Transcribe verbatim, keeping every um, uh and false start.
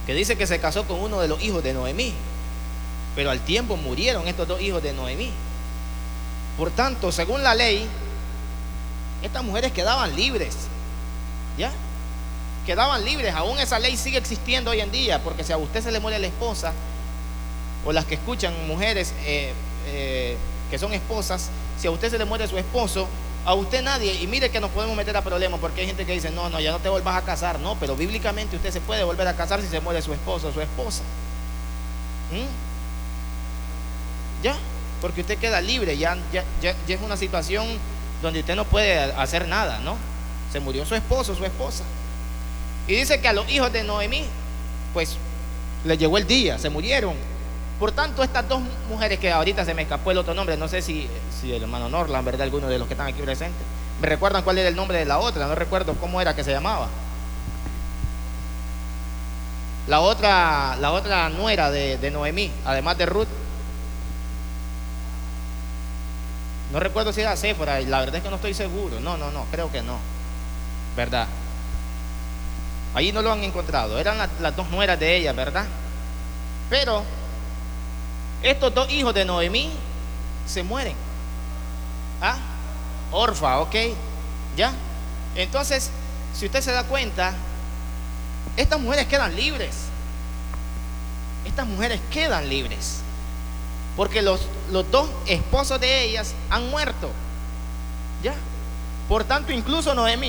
que dice que se casó con uno de los hijos de Noemí, pero al tiempo murieron estos dos hijos de Noemí. Por tanto, según la ley, estas mujeres quedaban libres, ¿ya? Quedaban libres. Aún esa ley sigue existiendo hoy en día, porque si a usted se le muere la esposa, o las que escuchan mujeres eh, eh, que son esposas, si a usted se le muere su esposo, a usted nadie, y mire que nos podemos meter a problemas, porque hay gente que dice, no, no, ya no te vuelvas a casar. No, pero bíblicamente usted se puede volver a casar si se muere su esposo o su esposa. ¿Mm? ¿Ya? Porque usted queda libre, ya, ya, ya, ya es una situación donde usted no puede hacer nada, ¿no? Se murió su esposo o su esposa. Y dice que a los hijos de Noemí, pues, les llegó el día, se murieron. Por tanto, estas dos mujeres, que ahorita se me escapó el otro nombre, no sé si, si el hermano Norland, ¿verdad? Alguno de los que están aquí presentes, ¿me recuerdan cuál era el nombre de la otra? No recuerdo cómo era que se llamaba. La otra, la otra nuera de, de Noemí, además de Ruth. No recuerdo si era Séfora, y la verdad es que no estoy seguro. No, no, no, creo que no. ¿Verdad? Allí no lo han encontrado. Eran la, las dos nueras de ella, ¿verdad? Pero estos dos hijos de Noemí se mueren. ¿Ah? Orfa, ok. ¿Ya? Entonces, si usted se da cuenta, estas mujeres quedan libres. Estas mujeres quedan libres. Porque los, los dos esposos de ellas han muerto. ¿Ya? Por tanto, incluso Noemí